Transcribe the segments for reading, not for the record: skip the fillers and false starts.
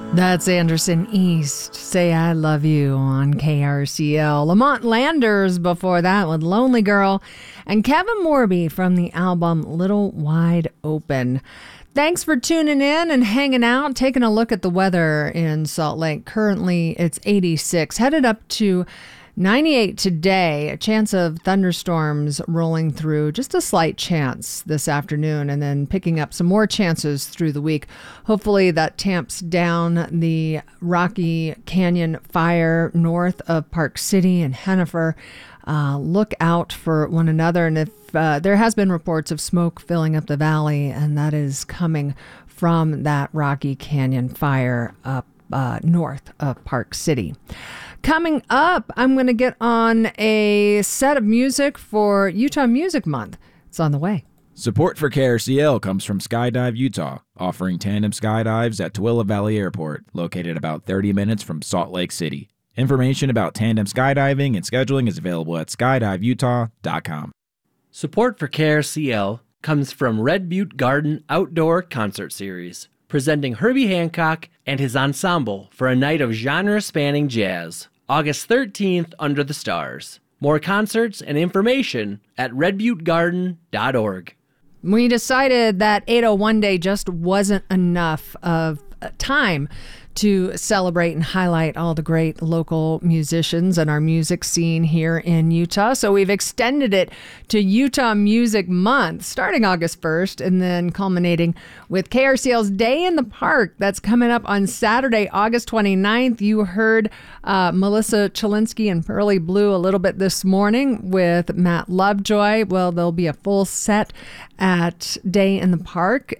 That's Anderson East, Say I Love You on KRCL. Lamont Landers before that with Lonely Girl. And Kevin Morby from the album Little Wide Open. Thanks for tuning in and hanging out, taking a look at the weather in Salt Lake. Currently, it's 86, headed up to 98 today. A chance of thunderstorms rolling through, just a slight chance this afternoon, and then picking up some more chances through the week. Hopefully that tamps down the Rocky Canyon fire north of Park City and Hennifer. Look out for one another. And if there has been reports of smoke filling up the valley, and that is coming from that Rocky Canyon fire up north of Park City. Coming up, I'm going to get on a set of music for Utah Music Month. It's on the way. Support for KRCL comes from Skydive Utah, offering tandem skydives at Tooele Valley Airport, located about 30 minutes from Salt Lake City. Information about tandem skydiving and scheduling is available at skydiveutah.com. Support for KRCL comes from Red Butte Garden Outdoor Concert Series, presenting Herbie Hancock and his ensemble for a night of genre-spanning jazz, August 13th under the stars. More concerts and information at redbuttegarden.org. We decided that 801 Day just wasn't enough of time to celebrate and highlight all the great local musicians and our music scene here in Utah. So we've extended it to Utah Music Month, starting August 1st and then culminating with KRCL's Day in the Park. That's coming up on Saturday, August 29th. You heard Melissa Chilinsky and Pearly Blue a little bit this morning with Matt Lovejoy. Well, there'll be a full set at Day in the Park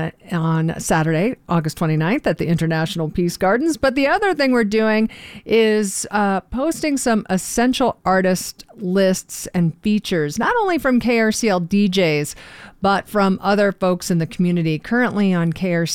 on Saturday, August 29th at the International Peace Gardens. But the other thing we're doing is posting some essential artist lists and features, not only from KRCL DJs, but from other folks in the community. Currently on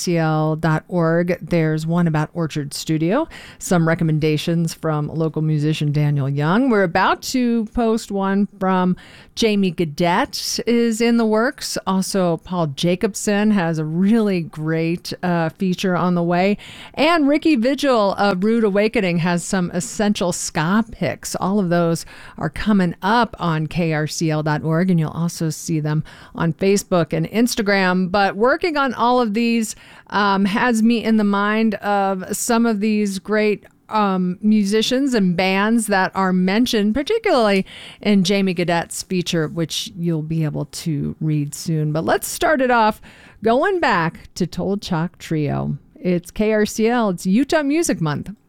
krcl.org, there's one about Orchard Studio, some recommendations from local musician Daniel Young. We're about to post one from Jamie Gadet is in the works. Also, Paul Jacobson has a really great feature on the way. And Ricky Vigil of Rude Awakening has some essential ska picks. All of those are coming up on krcl.org, and you'll also see them on Facebook and Instagram. But working on all of these has me in the mind of some of these great musicians and bands that are mentioned, particularly in Jamie Gadet's feature, which you'll be able to read soon. But let's start it off going back to Told Chalk Trio. It's KRCL. It's Utah Music Month.